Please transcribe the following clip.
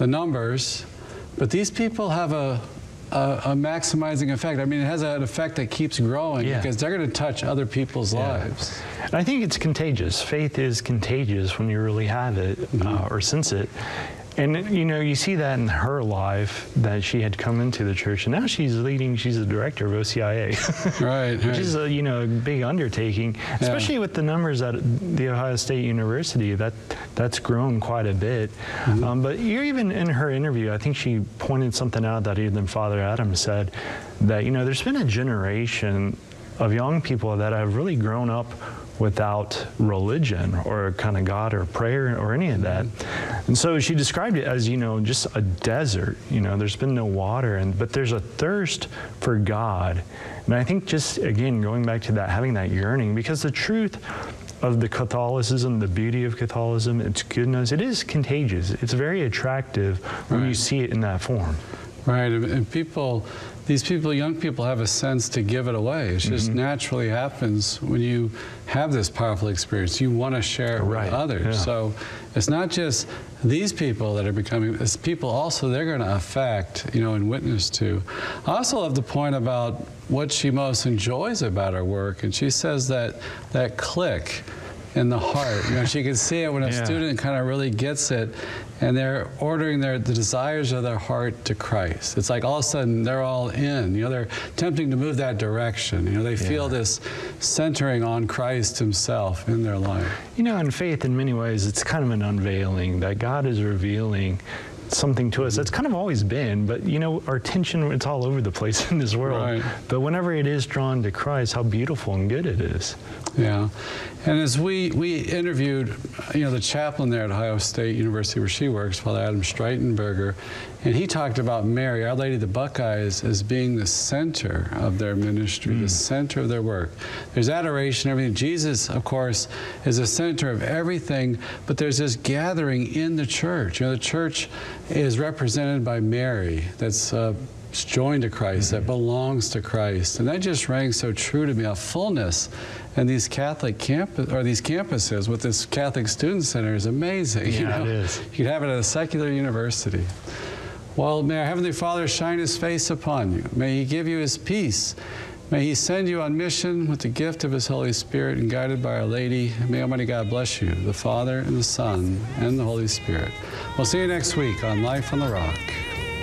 the numbers, but these people have a maximizing effect. I mean, it has an effect that keeps growing because they're going to touch other people's lives. And I think it's contagious. Faith is contagious when you really have it or sense it. And, you know, you see that in her life, that she had come into the church, and now she's the director of OCIA. Right. Which is a, you know, a big undertaking, especially with the numbers at the Ohio State University. That's grown quite a bit. But you're even in her interview, I think she pointed something out that even Father Adam said, that, you know, there's been a generation of young people that have really grown up without religion or kind of God or prayer or any of that. And so she described it as, you know, just a desert. You know, there's been no water, but there's a thirst for God. And I think just, again, going back to that, having that yearning, because the truth of the Catholicism, the beauty of Catholicism, its goodness, it is contagious. It's very attractive when you see it in that form. Right, and these people, young people, have a sense to give it away. It just naturally happens when you have this powerful experience. You want to share it with others. So it's not just these people that are becoming, it's people also they're going to affect, you know, and witness to. I also love the point about what she most enjoys about her work, and she says that click in the heart. You know, she can see it when a student kind of really gets it, and they're ordering the desires of their heart to Christ. It's like all of a sudden they're all in. You know, they're attempting to move that direction. You know, they feel this centering on Christ Himself in their life. You know, in faith, in many ways, it's kind of an unveiling that God is revealing something to us that's kind of always been, but you know, our attention, it's all over the place in this world. But whenever it is drawn to Christ, how beautiful and good it is. Yeah, and as we interviewed, you know, the chaplain there at Ohio State University where she works, Father Adam Streitenberger, and he talked about Mary, Our Lady of the Buckeyes, as being the center of their ministry, the center of their work. There's adoration, everything. Jesus, of course, is the center of everything, but there's this gathering in the church. You know, the church is represented by Mary, that's joined to Christ, that belongs to Christ, and that just rang so true to me. A fullness in these Catholic campuses with this Catholic Student Center is amazing. Yeah, you know? It is. You could have it at a secular university. Well, may our Heavenly Father shine His face upon you. May He give you His peace. May He send you on mission with the gift of His Holy Spirit and guided by Our Lady. May Almighty God bless you, the Father and the Son and the Holy Spirit. We'll see you next week on Life on the Rock.